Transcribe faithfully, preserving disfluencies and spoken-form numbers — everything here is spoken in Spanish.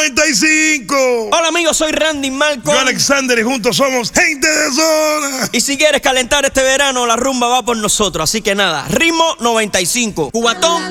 noventa y cinco. Hola amigos, soy Randy Malcolm. Yo Alexander y juntos somos Gente de Zona. Y si quieres calentar este verano, la rumba va por nosotros. Así que nada, ritmo noventa y cinco. Cubatón.